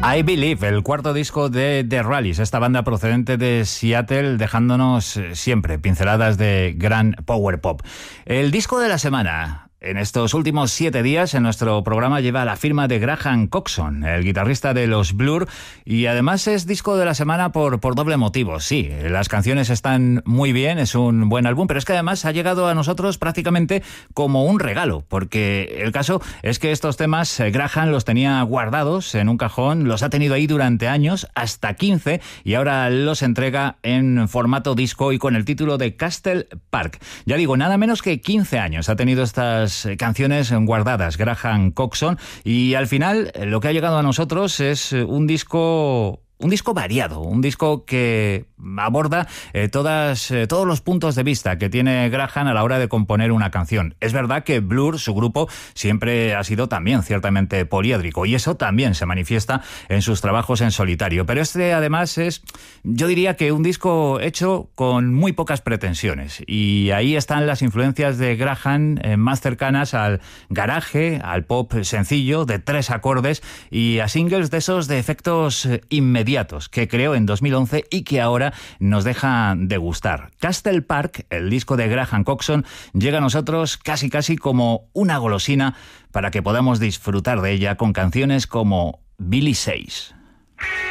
I Believe, el cuarto disco de The Rallies, esta banda procedente de Seattle, dejándonos siempre pinceladas de gran power pop. El disco de la semana en estos últimos 7 días en nuestro programa lleva la firma de Graham Coxon, el guitarrista de los Blur, y además es disco de la semana por doble motivo. Sí, las canciones están muy bien, es un buen álbum, pero es que además ha llegado a nosotros prácticamente como un regalo, porque el caso es que estos temas Graham los tenía guardados en un cajón, los ha tenido ahí durante años, hasta 15, y ahora los entrega en formato disco y con el título de Castle Park. Ya digo, nada menos que 15 años ha tenido estas canciones guardadas Graham Coxon, y al final lo que ha llegado a nosotros es un disco variado, un disco que aborda todos los puntos de vista que tiene Graham a la hora de componer una canción. Es verdad que Blur, su grupo, siempre ha sido también ciertamente poliédrico, y eso también se manifiesta en sus trabajos en solitario. Pero este además es, yo diría que un disco hecho con muy pocas pretensiones, y ahí están las influencias de Graham más cercanas al garaje, al pop sencillo de 3 acordes y a singles de esos de efectos inmediatos que creó en 2011 y que ahora nos deja de gustar. Castle Park, el disco de Graham Coxon, llega a nosotros casi como una golosina para que podamos disfrutar de ella con canciones como Billy Says.